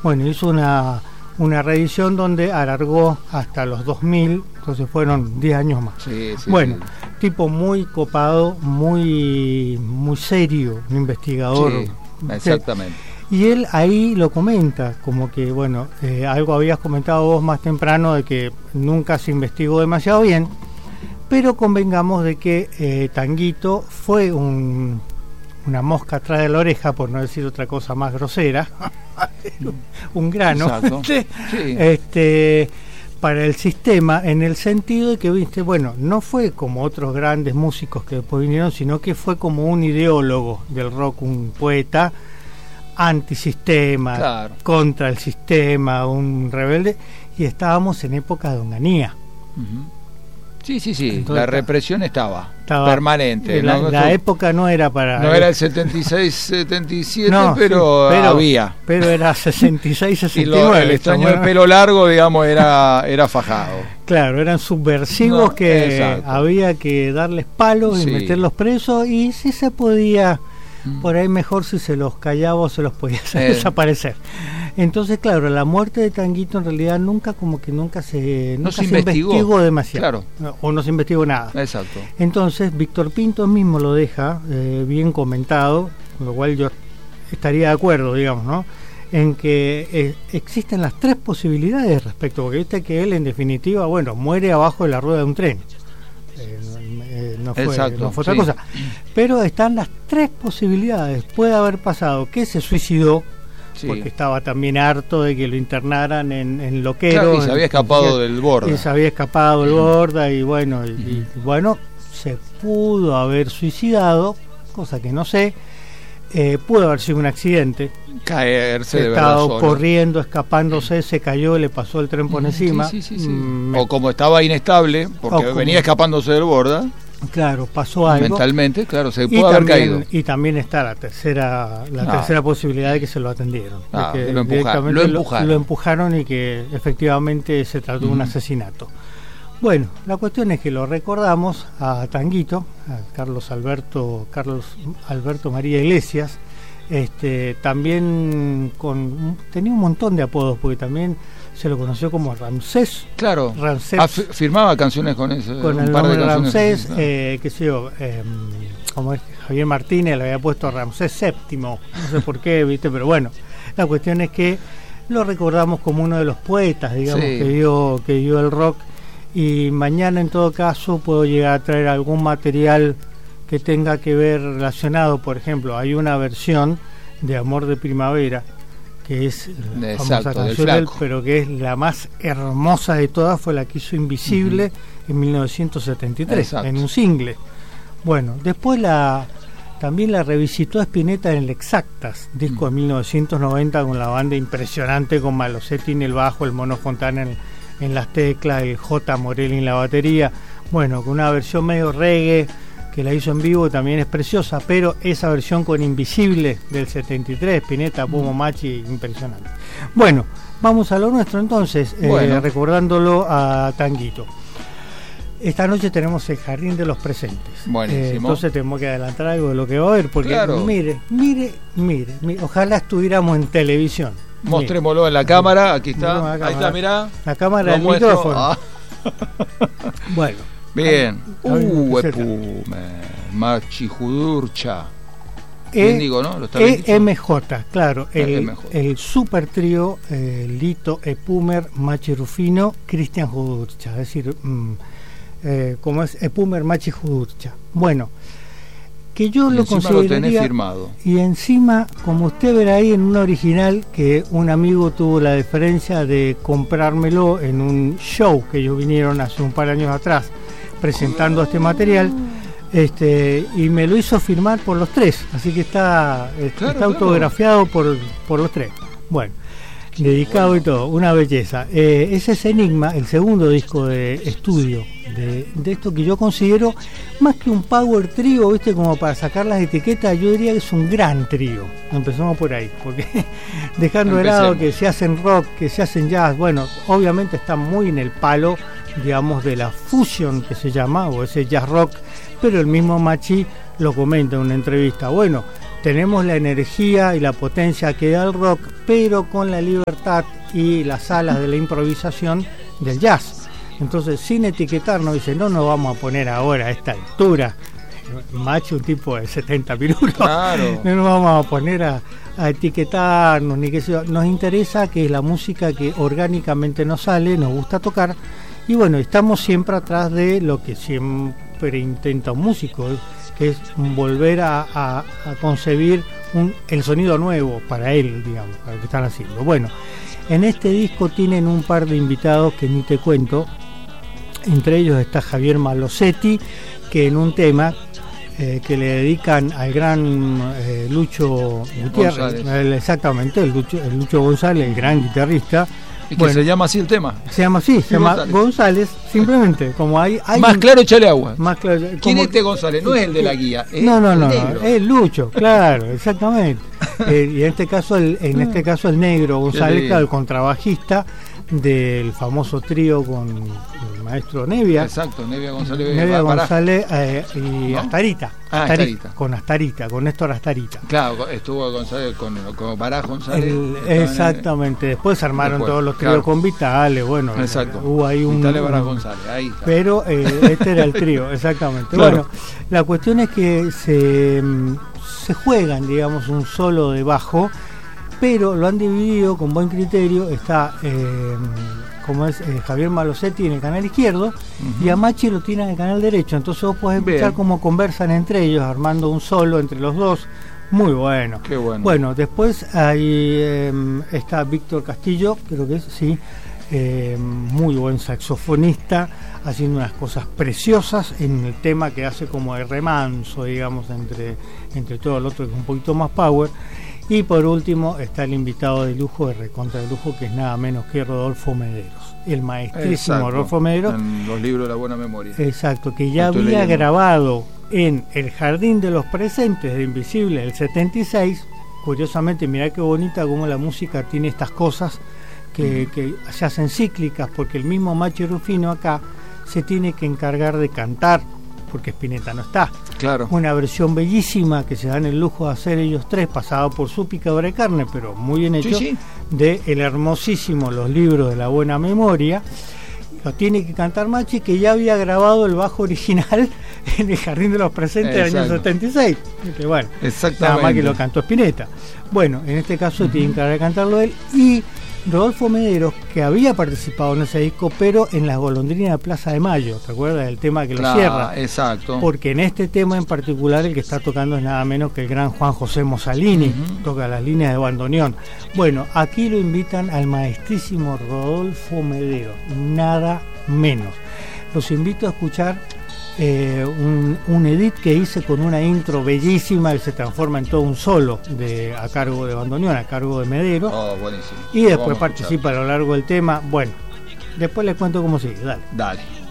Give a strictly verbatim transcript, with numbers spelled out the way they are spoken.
Bueno, hizo una, una reedición donde alargó hasta los dos mil, entonces fueron diez años más. Sí, sí, bueno, sí. Tipo muy copado, muy, muy serio, un investigador. Sí, exactamente. Y él ahí lo comenta, como que, bueno, eh, algo habías comentado vos más temprano de que nunca se investigó demasiado bien, pero convengamos de que eh, Tanguito fue un, una mosca atrás de la oreja, por no decir otra cosa más grosera, un grano, sí. este, para el sistema, en el sentido de que, viste, bueno, no fue como otros grandes músicos que después vinieron, sino que fue como un ideólogo del rock, un poeta antisistema, claro, contra el sistema, un rebelde, y estábamos en época de onanía. Uh-huh. Sí, sí, sí, entonces, la represión estaba, estaba permanente. La, ¿no? la época no era para... No era el setenta y seis setenta y siete, no, pero, sí, pero había. Pero era sesenta y seis sesenta y nueve. Y lo, el extraño del pelo largo, digamos, era, era fajado. Claro, eran subversivos, no, que exacto, había que darles palos, sí, y meterlos presos, y si se podía... Por ahí mejor si se los callaba o se los podía hacer eh. desaparecer. Entonces, claro, la muerte de Tanguito en realidad nunca como que nunca se, no nunca se, se investigó. investigó demasiado. Claro. O no se investigó nada. Exacto. Entonces, Víctor Pinto mismo lo deja eh, bien comentado, con lo cual yo estaría de acuerdo, digamos, ¿no? En que eh, existen las tres posibilidades respecto, porque viste que él en definitiva, bueno, muere abajo de la rueda de un tren. Eh, eh, no fue, Exacto, no fue otra sí. cosa, pero están las tres posibilidades. Puede haber pasado que se suicidó, sí, porque estaba también harto de que lo internaran en, en loquero, claro, y se había escapado en, del Borda y se había escapado del Borda y bueno, y, y bueno, se pudo haber suicidado, cosa que no sé. Eh, pudo haber sido un accidente, caerse de estaba verdad solo, corriendo, escapándose, se cayó, le pasó el tren por encima, sí, sí, sí, sí. Mm, o como estaba inestable porque como, venía escapándose del Borda, claro, pasó algo mentalmente, claro, se pudo y haber también, caído, y también está la tercera la no. tercera posibilidad de que se lo atendieron, no, de que lo, empujaron, lo, empujaron. Lo, lo empujaron y que efectivamente se trató de uh-huh. un asesinato. Bueno, la cuestión es que lo recordamos a Tanguito, a Carlos Alberto Carlos Alberto María Iglesias, este, también con tenía un montón de apodos, porque también se lo conoció como Ramsés. Claro, Ramsés, ah, firmaba canciones con ese, con un el par nombre de Ramsés, canciones, claro. eh, qué sé yo, eh, como es, Javier Martínez le había puesto Ramsés séptimo, no sé por qué, viste, pero bueno, la cuestión es que lo recordamos como uno de los poetas, digamos, sí, que dio que dio el rock. Y mañana en todo caso puedo llegar a traer algún material que tenga que ver relacionado. Por ejemplo, hay una versión de Amor de Primavera que es la Exacto, famosa canción de él, pero que es la más hermosa de todas, fue la que hizo Invisible uh-huh. en mil novecientos setenta y tres. Exacto. En un single. Bueno, después la también la revisitó Spinetta en el Exactas, disco uh-huh. de mil novecientos noventa, con la banda impresionante, con Malosetti en el bajo, el Mono Fontana en el en las teclas, el J. Morelli en la batería, bueno, con una versión medio reggae que la hizo en vivo, también es preciosa, pero esa versión con Invisible del setenta y tres, Spinetta, Pumo Machi, impresionante. Bueno, vamos a lo nuestro entonces, bueno. eh, recordándolo a Tanguito. Esta noche tenemos el Jardín de los Presentes. Buenísimo. Eh, entonces tenemos que adelantar algo de lo que va a haber, porque claro. mire, mire, mire, mire, ojalá estuviéramos en televisión. Mostrémoslo en la cámara, aquí está, la cámara. Ahí está, mirá. La cámara del muestro. micrófono. Ah. Bueno. Bien. Uh, Epumer, Machijudurcha. E, Bien digo, ¿no? Lo está E M J, claro, el, E M J. el super trío eh, Lito Epumer, Machi Rufino, Cristian Judurcha, es decir, mm, eh, como es Epumer, Machi Judurcha. Bueno, que yo y lo encima consideraría, lo tenés firmado. Y encima, como usted verá ahí en una original, que un amigo tuvo la deferencia de comprármelo en un show que ellos vinieron hace un par de años atrás presentando este material, este y me lo hizo firmar por los tres, así que está, está, claro, está autografiado claro. por, por los tres. Bueno, dedicado bueno. y todo, una belleza. Eh, ese es Enigma, el segundo disco de estudio de, de esto que yo considero más que un power trío, viste, como para sacar las etiquetas, yo diría que es un gran trío. Empezamos por ahí, porque dejando de lado que se hacen rock, que se hacen jazz, bueno, obviamente están muy en el palo, digamos, de la fusion que se llama, o ese jazz rock, pero el mismo Machi lo comenta en una entrevista. Bueno, tenemos la energía y la potencia que da el rock, pero con la libertad y las alas de la improvisación del jazz. Entonces, sin etiquetarnos, dice, no nos vamos a poner ahora a esta altura, macho, un tipo de setenta minutos, claro. No nos vamos a poner a, a etiquetarnos, ni que sea. Nos interesa que es la música que orgánicamente nos sale, nos gusta tocar, y bueno, estamos siempre atrás de lo que siempre intenta un músico, que es volver a, a, a concebir un, el sonido nuevo para él, digamos, para lo que están haciendo. Bueno, en este disco tienen un par de invitados que ni te cuento. Entre ellos está Javier Malosetti, que en un tema eh, que le dedican al gran eh, Lucho Gutiérrez, el, exactamente, el Lucho, el Lucho González, el gran guitarrista. ¿Y que bueno, se llama así el tema? Se llama así, se llama González, González simplemente. Como hay, hay más un, claro, échale agua. Más claro, ¿Quién como, es este González? No es el de la guía. Es no, no, no, negro. no, es Lucho, claro, exactamente. eh, y en este caso, el, en este caso el negro González, claro, el contrabajista del famoso trío con el maestro Nevia. Exacto, Nevia González. Nevia González eh, y ¿no? Astarita. Ah, Astarita, Astarita. Con Astarita, con Néstor Astarita. Claro, estuvo González con, con Baraj González. El, exactamente, después se armaron después, todos los tríos claro. con Vitale, bueno, exacto. hubo ahí un... Vitale Baraj González, ahí está. Pero eh, este era el trío, exactamente. Claro. Bueno, la cuestión es que se, se juegan, digamos, un solo de bajo, pero lo han dividido con buen criterio. Está eh, como es eh, Javier Malosetti en el canal izquierdo, uh-huh. y a Machi lo tiene en el canal derecho. Entonces vos podés escuchar Bien. cómo conversan entre ellos, armando un solo entre los dos. Muy bueno. Qué bueno. Bueno, después ahí eh, está Víctor Castillo, creo que es, sí, eh, muy buen saxofonista, haciendo unas cosas preciosas en el tema que hace como de remanso, digamos, entre, entre todo el otro, que es un poquito más power. Y por último está el invitado de lujo, de recontra de lujo, que es nada menos que Rodolfo Mederos, el maestrísimo exacto. Rodolfo Mederos. En los libros de la buena memoria. Exacto, que ya había leyendo. grabado en El Jardín de los Presentes de Invisible del setenta y seis. Curiosamente, mirá qué bonita como la música tiene estas cosas que, mm. que se hacen cíclicas, porque el mismo Machi Rufino acá se tiene que encargar de cantar, porque Spinetta no está. Claro. Una versión bellísima que se dan el lujo de hacer ellos tres, pasado por su picadora de carne, pero muy bien hecho, sí, sí. de el hermosísimo Los Libros de la Buena Memoria. Lo tiene que cantar Machi, que ya había grabado el bajo original en El Jardín de los Presentes del año setenta y seis. Que bueno, nada más que lo cantó Spinetta. Bueno, en este caso uh-huh. tiene que cantarlo él. Y Rodolfo Mederos, que había participado en ese disco, pero en Las Golondrinas de Plaza de Mayo, ¿te acuerdas del tema que lo claro, cierra? Exacto. Porque en este tema en particular el que está tocando es nada menos que el gran Juan José Mossalini, uh-huh. toca las líneas de bandoneón. Bueno, aquí lo invitan al maestrísimo Rodolfo Mederos, nada menos. Los invito a escuchar eh, un, un edit que hice con una intro bellísima que se transforma en todo un solo de, a cargo de bandoneón, a cargo de Mederos. Oh, buenísimo. Y después participa a lo largo del tema. Bueno, después les cuento cómo sigue. Dale. Dale.